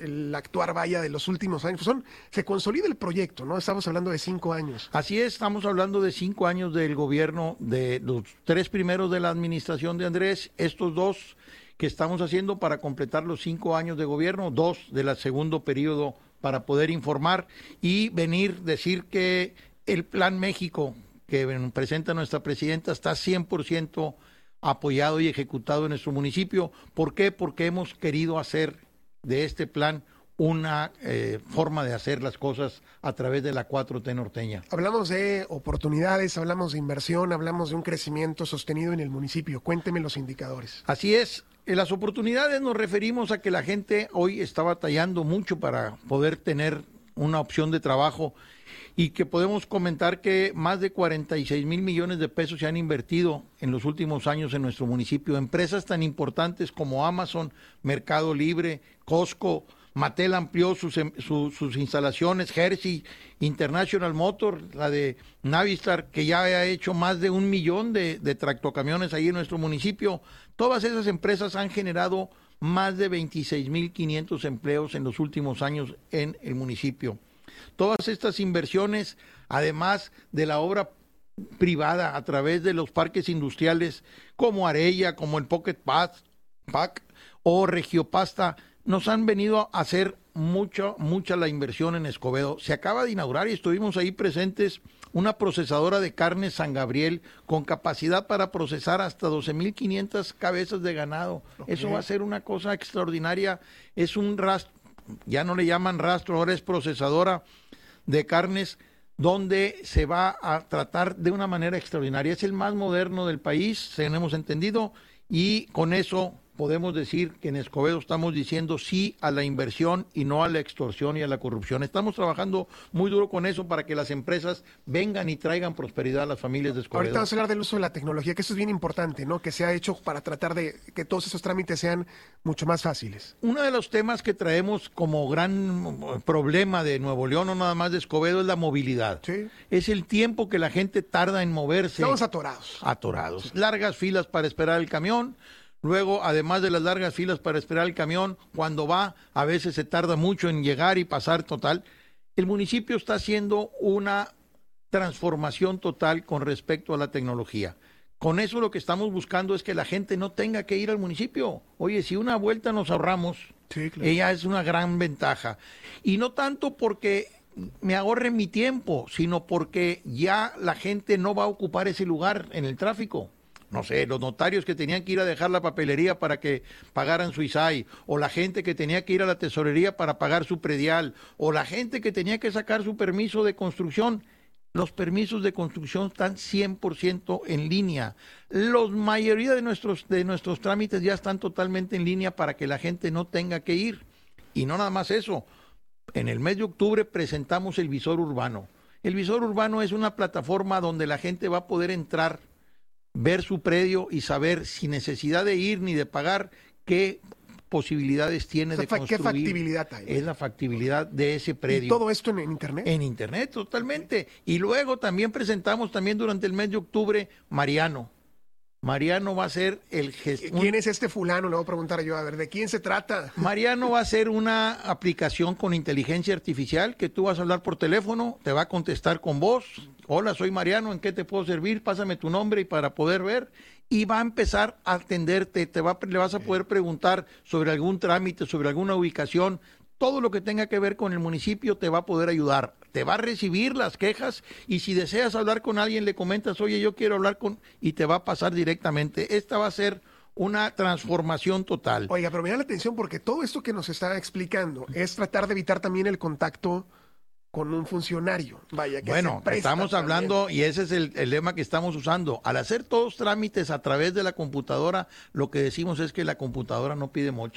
el actuar vaya de los últimos años. Se consolida el proyecto, ¿no? Estamos hablando de 5 años. Así es, estamos hablando de 5 años del gobierno, de los 3 primeros de la administración de Andrés, estos 2 que estamos haciendo para completar los 5 años de gobierno, 2 del segundo periodo para poder informar y venir, decir que el Plan México que presenta nuestra presidenta está 100% apoyado y ejecutado en nuestro municipio. ¿Por qué? Porque hemos querido hacer de este plan una forma de hacer las cosas a través de la 4T norteña. Hablamos de oportunidades, hablamos de inversión, hablamos de un crecimiento sostenido en el municipio. Cuénteme los indicadores. Así es. En las oportunidades nos referimos a que la gente hoy está batallando mucho para poder tener una opción de trabajo y que podemos comentar que más de 46 mil millones de pesos se han invertido en los últimos años en nuestro municipio. Empresas tan importantes como Amazon, Mercado Libre, Costco, Mattel amplió sus instalaciones, Hershey, International Motor, la de Navistar, que ya ha hecho más de 1 millón de tractocamiones ahí en nuestro municipio. Todas esas empresas han generado más de 26,500 empleos en los últimos años en el municipio. Todas estas inversiones, además de la obra privada a través de los parques industriales como Arella, como el Pocket Pack o Regiopasta, nos han venido a hacer mucha la inversión en Escobedo. Se acaba de inaugurar y estuvimos ahí presentes una procesadora de carne San Gabriel con capacidad para procesar hasta 12,500 cabezas de ganado. Okay. Eso va a ser una cosa extraordinaria. Es un rastro, ya no le llaman rastro, ahora es procesadora de carnes donde se va a tratar de una manera extraordinaria. Es el más moderno del país, tenemos entendido, y con eso podemos decir que en Escobedo estamos diciendo sí a la inversión y no a la extorsión y a la corrupción. Estamos trabajando muy duro con eso para que las empresas vengan y traigan prosperidad a las familias de Escobedo. Ahorita vamos a hablar del uso de la tecnología, que eso es bien importante, ¿no? Que se ha hecho para tratar de que todos esos trámites sean mucho más fáciles. Uno de los temas que traemos como gran problema de Nuevo León, no nada más de Escobedo, es la movilidad. Sí. Es el tiempo que la gente tarda en moverse. Estamos atorados. Sí. Largas filas para esperar el camión. Luego, además de las largas filas para esperar el camión, cuando va, a veces se tarda mucho en llegar y pasar total. El municipio está haciendo una transformación total con respecto a la tecnología. Con eso lo que estamos buscando es que la gente no tenga que ir al municipio. Oye, si una vuelta nos ahorramos, sí, claro, ella es una gran ventaja. Y no tanto porque me ahorre mi tiempo, sino porque ya la gente no va a ocupar ese lugar en el tráfico. No sé, los notarios que tenían que ir a dejar la papelería para que pagaran su ISAI, o la gente que tenía que ir a la tesorería para pagar su predial, o la gente que tenía que sacar su permiso de construcción. Los permisos de construcción están 100% en línea. La mayoría de nuestros trámites ya están totalmente en línea para que la gente no tenga que ir. Y no nada más eso. En el mes de octubre presentamos el visor urbano. El visor urbano es una plataforma donde la gente va a poder entrar, ver su predio y saber sin necesidad de ir ni de pagar qué posibilidades tiene de construir. ¿Qué factibilidad hay? Es la factibilidad de ese predio. ¿Y todo esto en Internet? En Internet, totalmente. Y luego también presentamos durante el mes de octubre Mariano. Mariano va a ser el gestor. ¿Quién es este fulano? Le voy a preguntar yo, a ver, ¿de quién se trata? Mariano va a ser una aplicación con inteligencia artificial que tú vas a hablar por teléfono, te va a contestar con voz. Hola, soy Mariano, ¿en qué te puedo servir? Pásame tu nombre y para poder ver. Y va a empezar a atenderte, le vas a poder preguntar sobre algún trámite, sobre alguna ubicación. Todo lo que tenga que ver con el municipio te va a poder ayudar. Te va a recibir las quejas y si deseas hablar con alguien le comentas, oye, yo quiero hablar con... y te va a pasar directamente. Esta va a ser una transformación total. Oiga, pero me da la atención porque todo esto que nos está explicando es tratar de evitar también el contacto con un funcionario. Vaya, que bueno, estamos hablando, y ese es el lema que estamos usando. Al hacer todos trámites a través de la computadora, lo que decimos es que la computadora no pide moche.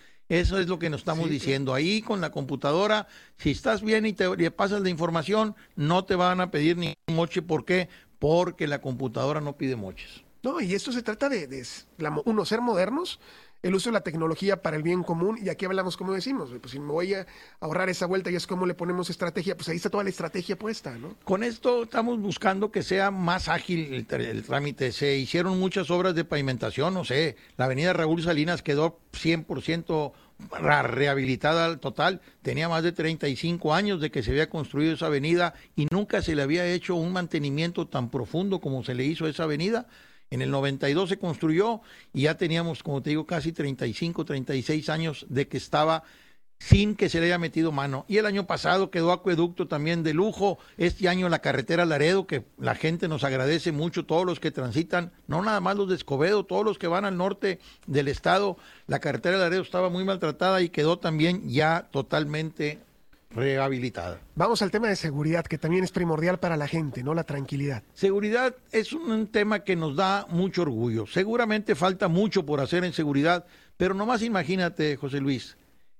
Eso es lo que nos estamos diciendo. Ahí con la computadora, si estás bien y le pasas la información, no te van a pedir ningún moche. ¿Por qué? Porque la computadora no pide moches. No, y esto se trata de ser modernos, el uso de la tecnología para el bien común, y aquí hablamos, como decimos, pues si me voy a ahorrar esa vuelta y es como le ponemos estrategia, pues ahí está toda la estrategia puesta, ¿no? Con esto estamos buscando que sea más ágil el trámite. Se hicieron muchas obras de pavimentación, no sé, la avenida Raúl Salinas quedó 100% rehabilitada al total, tenía más de 35 años de que se había construido esa avenida y nunca se le había hecho un mantenimiento tan profundo como se le hizo a esa avenida. En el 92 se construyó y ya teníamos, como te digo, casi 35, 36 años de que estaba sin que se le haya metido mano. Y el año pasado quedó acueducto también de lujo. Este año la carretera Laredo, que la gente nos agradece mucho, todos los que transitan, no nada más los de Escobedo, todos los que van al norte del estado, la carretera Laredo estaba muy maltratada y quedó también ya totalmente rehabilitada. Vamos al tema de seguridad, que también es primordial para la gente, ¿no? La tranquilidad. Seguridad es un tema que nos da mucho orgullo. Seguramente falta mucho por hacer en seguridad, pero nomás imagínate, José Luis,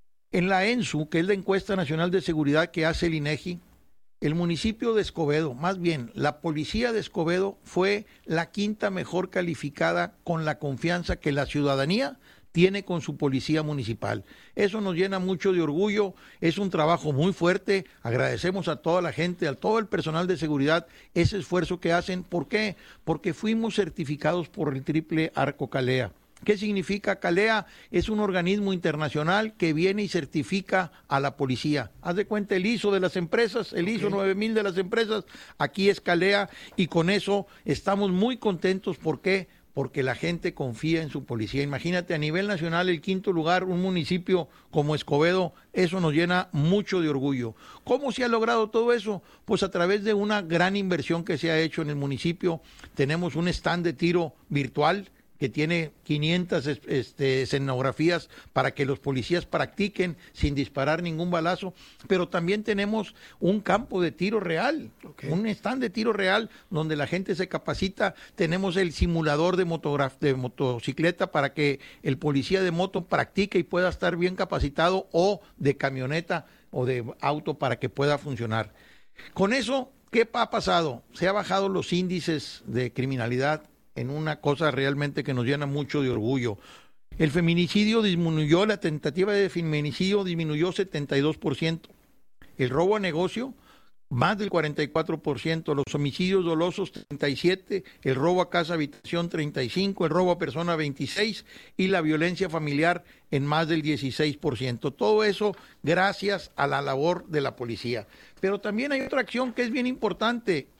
en la ENSU, que es la encuesta nacional de seguridad que hace el INEGI, el municipio de Escobedo, más bien la policía de Escobedo, fue la quinta mejor calificada con la confianza que la ciudadanía tiene con su policía municipal. Eso nos llena mucho de orgullo, es un trabajo muy fuerte, agradecemos a toda la gente, a todo el personal de seguridad, ese esfuerzo que hacen. ¿Por qué? Porque fuimos certificados por el Triple Arco Calea. ¿Qué significa? Calea es un organismo internacional que viene y certifica a la policía. Haz de cuenta el ISO de las empresas, el ISO 9000 de las empresas, aquí es Calea y con eso estamos muy contentos. ¿Por qué? Porque la gente confía en su policía. Imagínate, a nivel nacional, el quinto lugar, un municipio como Escobedo, eso nos llena mucho de orgullo. ¿Cómo se ha logrado todo eso? Pues a través de una gran inversión que se ha hecho en el municipio. Tenemos un stand de tiro virtual que tiene 500 escenografías para que los policías practiquen sin disparar ningún balazo, pero también tenemos un campo de tiro real, un stand de tiro real donde la gente se capacita. Tenemos el simulador de motocicleta para que el policía de moto practique y pueda estar bien capacitado, o de camioneta o de auto para que pueda funcionar. Con eso, ¿qué ha pasado? Se han bajado los índices de criminalidad en una cosa realmente que nos llena mucho de orgullo. El feminicidio disminuyó, la tentativa de feminicidio disminuyó 72%. El robo a negocio, más del 44%. Los homicidios dolosos, 37%. El robo a casa habitación, 35%. El robo a persona, 26%. Y la violencia familiar en más del 16%. Todo eso gracias a la labor de la policía. Pero también hay otra acción que es bien importante,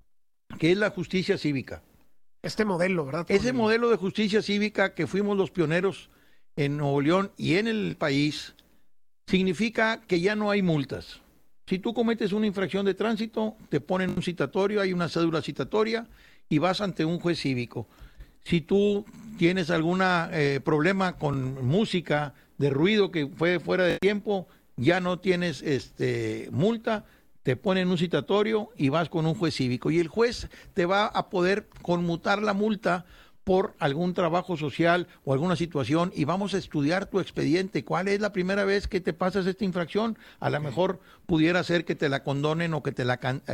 que es la justicia cívica. Este modelo, ¿verdad? Ese modelo de justicia cívica que fuimos los pioneros en Nuevo León y en el país, significa que ya no hay multas. Si tú cometes una infracción de tránsito, te ponen un citatorio, hay una cédula citatoria y vas ante un juez cívico. Si tú tienes algún problema con música de ruido que fue fuera de tiempo, ya no tienes multa, te ponen un citatorio y vas con un juez cívico. Y el juez te va a poder conmutar la multa por algún trabajo social o alguna situación, y vamos a estudiar tu expediente. ¿Cuál es la primera vez que te pasas esta infracción? A lo mejor pudiera ser que te la condonen o que te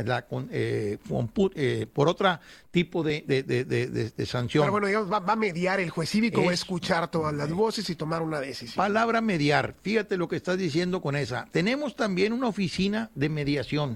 por otro tipo de sanción. Pero bueno, digamos, va a mediar el juez cívico, va a escuchar todas las voces y tomar una decisión. Palabra mediar, fíjate lo que estás diciendo con esa. Tenemos también una oficina de mediación.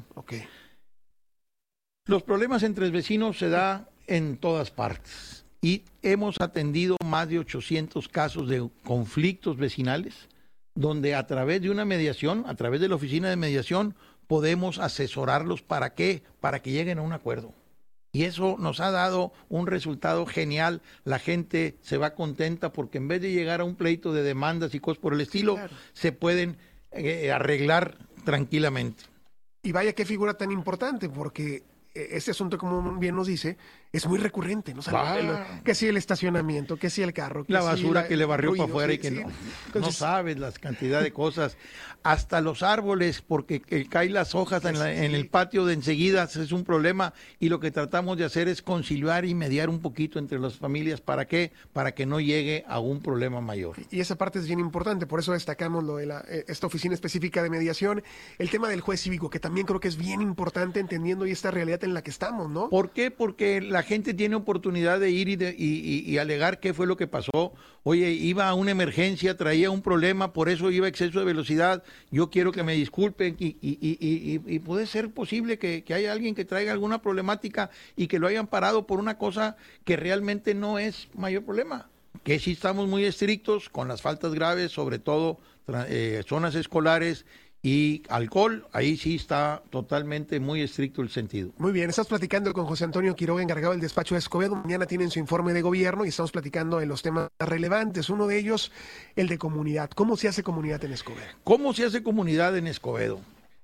Los problemas entre vecinos se da en todas partes. Y hemos atendido más de 800 casos de conflictos vecinales, donde a través de una mediación, a través de la oficina de mediación, podemos asesorarlos. ¿Para qué? Para que lleguen a un acuerdo. Y eso nos ha dado un resultado genial. La gente se va contenta porque en vez de llegar a un pleito de demandas y cosas por el estilo, se pueden arreglar tranquilamente. Y vaya qué figura tan importante, porque este asunto, como bien nos dice, es muy recurrente, ¿no? Que si el estacionamiento, que si el carro, que la si basura que le barrió para afuera y que sí. no. Entonces, no sabes las cantidades de cosas. Hasta los árboles, porque caen las hojas en el patio de enseguida, es un problema. Y lo que tratamos de hacer es conciliar y mediar un poquito entre las familias. ¿Para qué? Para que no llegue a un problema mayor. Y esa parte es bien importante, por eso destacamos lo de esta oficina específica de mediación. El tema del juez cívico, que también creo que es bien importante, entendiendo esta realidad en la que estamos, ¿no? ¿Por qué? Porque la gente tiene oportunidad de ir y alegar qué fue lo que pasó. Oye, iba a una emergencia, traía un problema, por eso iba a exceso de velocidad. Yo quiero que me disculpen y puede ser posible que haya alguien que traiga alguna problemática y que lo hayan parado por una cosa que realmente no es mayor problema. Que sí estamos muy estrictos con las faltas graves, sobre todo zonas escolares y alcohol, ahí sí está totalmente muy estricto el sentido. Muy bien, estamos platicando con José Antonio Quiroga, encargado del despacho de Escobedo. Mañana tienen su informe de gobierno y estamos platicando de los temas relevantes. Uno de ellos, el de comunidad. ¿Cómo se hace comunidad en Escobedo? ¿Cómo se hace comunidad en Escobedo?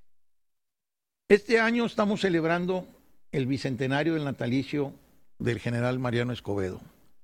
Este año estamos celebrando el bicentenario del natalicio del general Mariano Escobedo.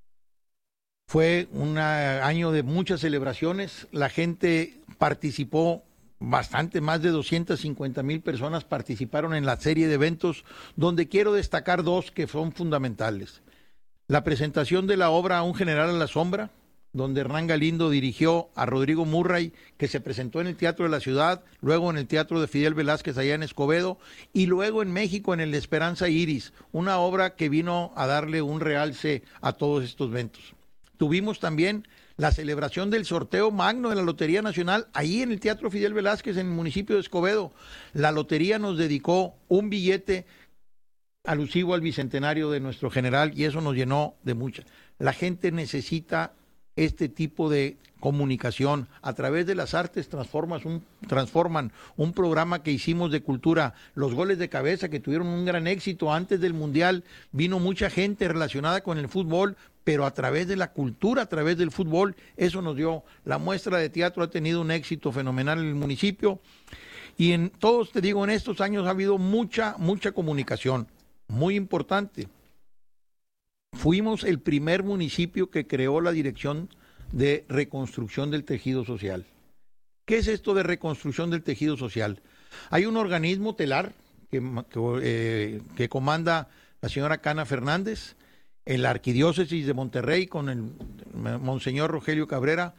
Fue un año de muchas celebraciones, la gente participó bastante, más de 250,000 personas participaron en la serie de eventos, donde quiero destacar dos que son fundamentales. La presentación de la obra Un general a la sombra, donde Hernán Galindo dirigió a Rodrigo Murray, que se presentó en el Teatro de la Ciudad, luego en el Teatro de Fidel Velázquez allá en Escobedo, y luego en México en el de Esperanza Iris, una obra que vino a darle un realce a todos estos eventos. Tuvimos también la celebración del sorteo magno de la Lotería Nacional, ahí en el Teatro Fidel Velázquez, en el municipio de Escobedo. La lotería nos dedicó un billete alusivo al bicentenario de nuestro general y eso nos llenó de mucha. La gente necesita este tipo de comunicación. A través de las artes transforman un programa que hicimos de cultura, los goles de cabeza, que tuvieron un gran éxito antes del Mundial. Vino mucha gente relacionada con el fútbol, pero a través de la cultura, a través del fútbol, eso nos dio. La muestra de teatro ha tenido un éxito fenomenal en el municipio y en todos, te digo, en estos años ha habido mucha comunicación, muy importante. Fuimos el primer municipio que creó la Dirección de Reconstrucción del Tejido Social. ¿Qué es esto de reconstrucción del tejido social? Hay un organismo telar que comanda la señora Cana Fernández, en la Arquidiócesis de Monterrey con el Monseñor Rogelio Cabrera,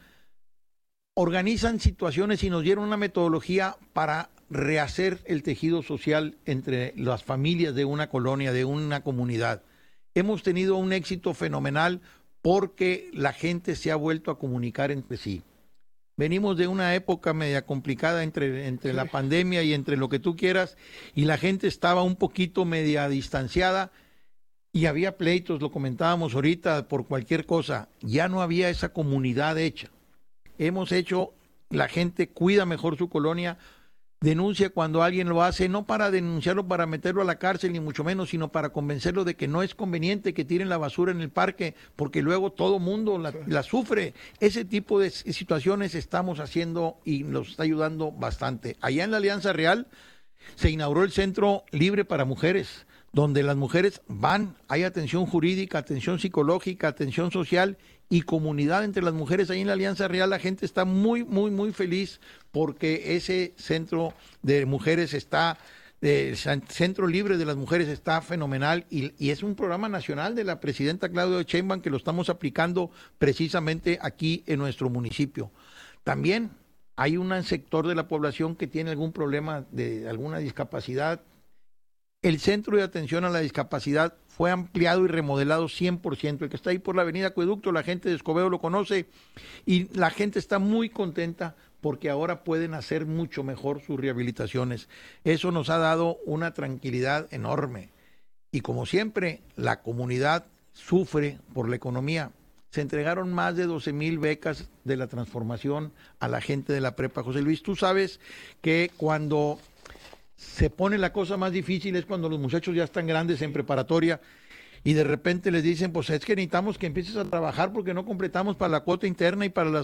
organizan situaciones y nos dieron una metodología para rehacer el tejido social entre las familias de una colonia, de una comunidad. Hemos tenido un éxito fenomenal porque la gente se ha vuelto a comunicar entre sí. Venimos de una época media complicada entre la pandemia y entre lo que tú quieras, y la gente estaba un poquito media distanciada y había pleitos, lo comentábamos ahorita, por cualquier cosa. Ya no había esa comunidad hecha. Hemos hecho, la gente cuida mejor su colonia, denuncia cuando alguien lo hace, no para denunciarlo, para meterlo a la cárcel, ni mucho menos, sino para convencerlo de que no es conveniente que tiren la basura en el parque, porque luego todo mundo la sufre. Ese tipo de situaciones estamos haciendo y nos está ayudando bastante. Allá en la Alianza Real se inauguró el Centro Libre para Mujeres, donde las mujeres van, hay atención jurídica, atención psicológica, atención social y comunidad entre las mujeres. Ahí en la Alianza Real la gente está muy feliz porque ese centro de mujeres está, el Centro Libre de las Mujeres está fenomenal y es un programa nacional de la presidenta Claudia Sheinbaum que lo estamos aplicando precisamente aquí en nuestro municipio. También hay un sector de la población que tiene algún problema de alguna discapacidad. El Centro de Atención a la Discapacidad fue ampliado y remodelado 100%. El que está ahí por la avenida Acueducto, la gente de Escobedo lo conoce y la gente está muy contenta porque ahora pueden hacer mucho mejor sus rehabilitaciones. Eso nos ha dado una tranquilidad enorme. Y como siempre, la comunidad sufre por la economía. Se entregaron más de 12,000 becas de la transformación a la gente de la prepa. José Luis, tú sabes que cuando se pone la cosa más difícil es cuando los muchachos ya están grandes en preparatoria y de repente les dicen, pues es que necesitamos que empieces a trabajar porque no completamos para la cuota interna y para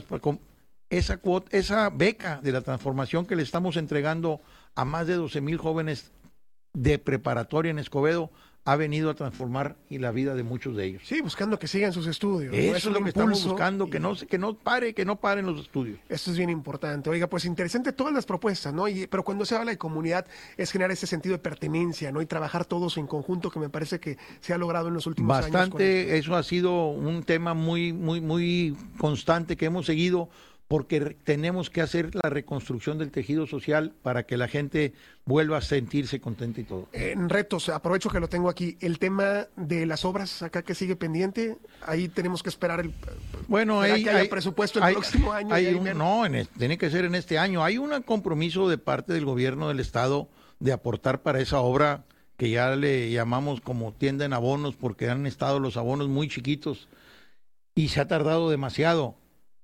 esa beca de la transformación que le estamos entregando a más de 12,000 jóvenes de preparatoria en Escobedo ha venido a transformar y la vida de muchos de ellos. Sí, buscando que sigan sus estudios. Eso es lo que estamos buscando, que no paren los estudios. Esto es bien importante. Oiga, pues interesante todas las propuestas, ¿no? Pero cuando se habla de comunidad es generar ese sentido de pertenencia, ¿no? Y trabajar todos en conjunto, que me parece que se ha logrado en los últimos años. Bastante, eso ha sido un tema muy constante que hemos seguido, porque tenemos que hacer la reconstrucción del tejido social para que la gente vuelva a sentirse contenta y todo. En retos, aprovecho que lo tengo aquí, el tema de las obras acá que sigue pendiente, ahí tenemos que esperar que haya presupuesto el próximo año. Tiene que ser en este año. Hay un compromiso de parte del gobierno del estado de aportar para esa obra que ya le llamamos como tienda en abonos, porque han estado los abonos muy chiquitos y se ha tardado demasiado.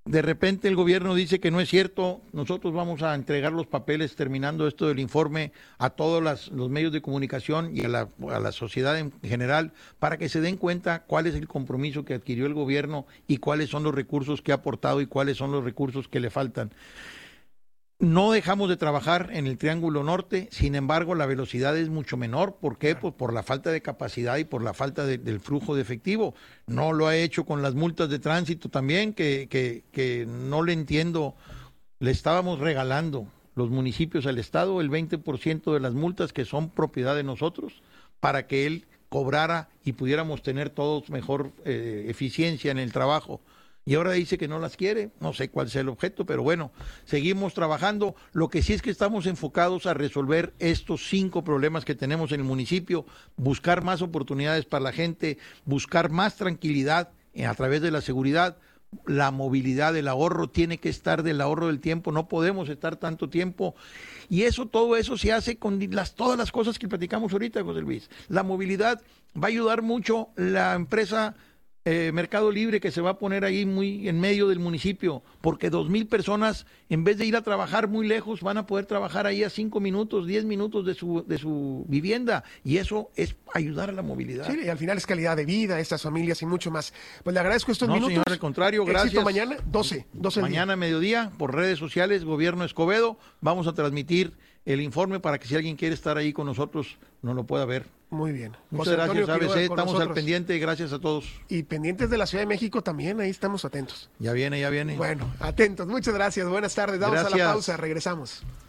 de repente el gobierno dice que no es cierto. Nosotros vamos a entregar los papeles terminando esto del informe a todos los medios de comunicación y a la sociedad en general para que se den cuenta cuál es el compromiso que adquirió el gobierno y cuáles son los recursos que ha aportado y cuáles son los recursos que le faltan. No dejamos de trabajar en el Triángulo Norte, sin embargo la velocidad es mucho menor. ¿Por qué? Pues por la falta de capacidad y por la falta del flujo de efectivo. No lo ha hecho con las multas de tránsito también, que no le entiendo. Le estábamos regalando los municipios al Estado el 20% de las multas que son propiedad de nosotros para que él cobrara y pudiéramos tener todos mejor eficiencia en el trabajo. Y ahora dice que no las quiere, no sé cuál sea el objeto, pero bueno, seguimos trabajando. Lo que sí es que estamos enfocados a resolver estos 5 problemas que tenemos en el municipio, buscar más oportunidades para la gente, buscar más tranquilidad a través de la seguridad. La movilidad, el ahorro tiene que estar del ahorro del tiempo, no podemos estar tanto tiempo. Y todo eso se hace con todas las cosas que platicamos ahorita, José Luis. La movilidad va a ayudar mucho la empresa Mercado Libre, que se va a poner ahí muy en medio del municipio, porque 2,000 personas, en vez de ir a trabajar muy lejos, van a poder trabajar ahí a 5 minutos, 10 minutos de su vivienda, y eso es ayudar a la movilidad. Sí, y al final es calidad de vida, estas familias y mucho más. Pues le agradezco estos minutos. Señor, al contrario, gracias. Éxito mañana, 12 mañana mediodía, por redes sociales, Gobierno Escobedo, vamos a transmitir el informe para que si alguien quiere estar ahí con nosotros, nos lo pueda ver. Muy bien. Muchas gracias, ABC. Estamos al pendiente. Gracias a todos. Y pendientes de la Ciudad de México también, ahí estamos atentos. Ya viene. Bueno, atentos. Muchas gracias. Buenas tardes. Damos a la pausa. Regresamos.